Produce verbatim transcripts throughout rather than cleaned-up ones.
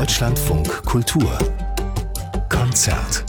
Deutschlandfunk Kultur Konzert.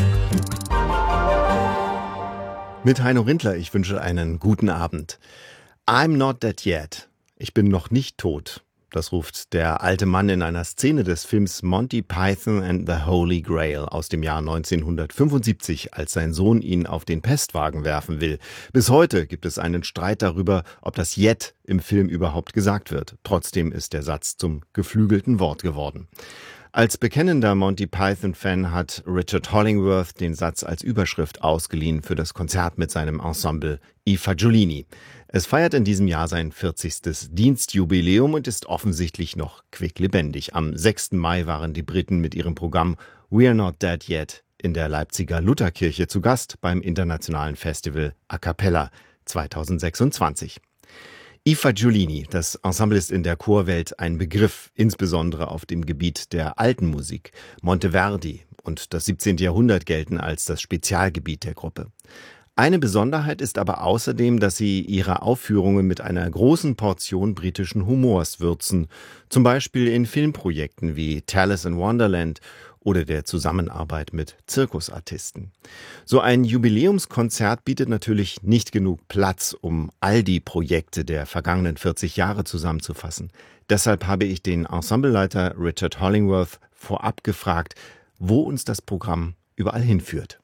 Mit Heino Rindler, ich wünsche einen guten Abend. I'm not dead yet. Ich bin noch nicht tot. Das ruft der alte Mann in einer Szene des Films Monty Python and the Holy Grail aus dem Jahr neunzehnhundertfünfundsiebzig, als sein Sohn ihn auf den Pestwagen werfen will. Bis heute gibt es einen Streit darüber, ob das Yet im Film überhaupt gesagt wird. Trotzdem ist der Satz zum geflügelten Wort geworden. Als bekennender Monty Python-Fan hat Richard Hollingworth den Satz als Überschrift ausgeliehen für das Konzert mit seinem Ensemble I Fagiolini. Es feiert in diesem Jahr sein vierzigstes Dienstjubiläum und ist offensichtlich noch quicklebendig. Am sechsten Mai waren die Briten mit ihrem Programm We're Not Dead Yet in der Leipziger Lutherkirche zu Gast beim internationalen Festival A Cappella zweitausendsechsundzwanzig. I Fagiolini, das Ensemble ist in der Chorwelt ein Begriff, insbesondere auf dem Gebiet der alten Musik. Monteverdi und das siebzehnte Jahrhundert gelten als das Spezialgebiet der Gruppe. Eine Besonderheit ist aber außerdem, dass sie ihre Aufführungen mit einer großen Portion britischen Humors würzen, zum Beispiel in Filmprojekten wie Alice in Wonderland oder der Zusammenarbeit mit Zirkusartisten. So ein Jubiläumskonzert bietet natürlich nicht genug Platz, um all die Projekte der vergangenen vierzig Jahre zusammenzufassen. Deshalb habe ich den Ensembleleiter Richard Hollingworth vorab gefragt, wo uns das Programm überall hinführt.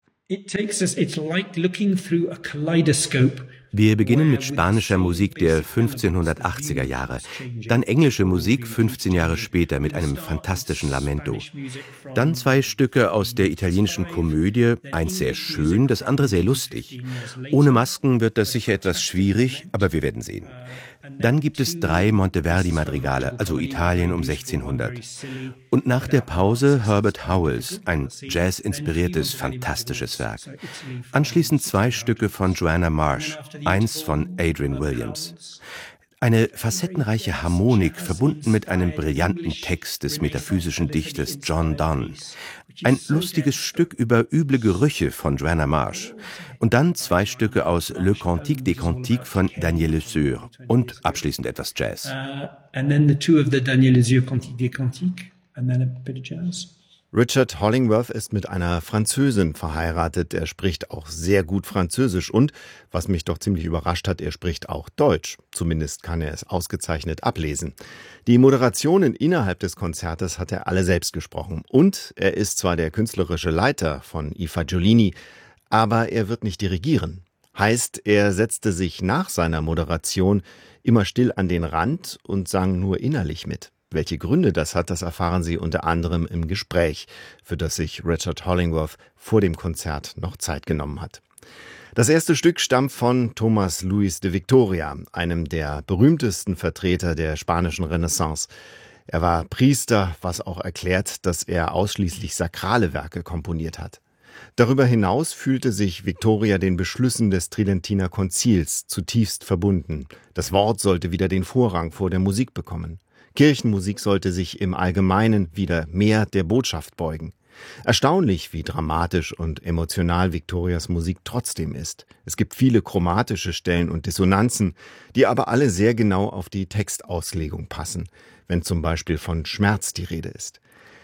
Wir beginnen mit spanischer Musik der fünfzehnhundertachtziger Jahre, dann englische Musik fünfzehn Jahre später mit einem fantastischen Lamento. Dann zwei Stücke aus der italienischen Komödie, eins sehr schön, das andere sehr lustig. Ohne Masken wird das sicher etwas schwierig, aber wir werden sehen. Dann gibt es drei Monteverdi-Madrigale, also Italien um sechzehnhundert. Und nach der Pause Herbert Howells, ein Jazz-inspiriertes, fantastisches Werk. Anschließend zwei Stücke von Joanna Marsh, eins von Adrian Williams. Eine facettenreiche Harmonik, verbunden mit einem brillanten Text des metaphysischen Dichters John Donne. Ein lustiges Stück über üble Gerüche von Joanna Marsh. Und dann zwei Stücke aus Le Cantique des Cantiques von Daniel Lesueur. Und abschließend etwas Jazz. Uh, and then the two of the Daniel Lesueur Cantique des Cantiques, and then a bit of jazz. Richard Hollingworth ist mit einer Französin verheiratet. Er spricht auch sehr gut Französisch und, was mich doch ziemlich überrascht hat, er spricht auch Deutsch. Zumindest kann er es ausgezeichnet ablesen. Die Moderationen innerhalb des Konzertes hat er alle selbst gesprochen. Und er ist zwar der künstlerische Leiter von I Fagiolini, aber er wird nicht dirigieren. Heißt, er setzte sich nach seiner Moderation immer still an den Rand und sang nur innerlich mit. Welche Gründe das hat, das erfahren Sie unter anderem im Gespräch, für das sich Richard Hollingworth vor dem Konzert noch Zeit genommen hat. Das erste Stück stammt von Tomás Luis de Victoria, einem der berühmtesten Vertreter der spanischen Renaissance. Er war Priester, was auch erklärt, dass er ausschließlich sakrale Werke komponiert hat. Darüber hinaus fühlte sich Victoria den Beschlüssen des Tridentiner Konzils zutiefst verbunden. Das Wort sollte wieder den Vorrang vor der Musik bekommen. Kirchenmusik sollte sich im Allgemeinen wieder mehr der Botschaft beugen. Erstaunlich, wie dramatisch und emotional Victorias Musik trotzdem ist. Es gibt viele chromatische Stellen und Dissonanzen, die aber alle sehr genau auf die Textauslegung passen, wenn zum Beispiel von Schmerz die Rede ist.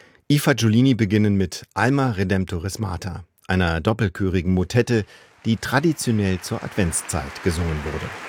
I Fagiolini beginnen mit Alma Redemptoris Mater, einer doppelchörigen Motette, die traditionell zur Adventszeit gesungen wurde.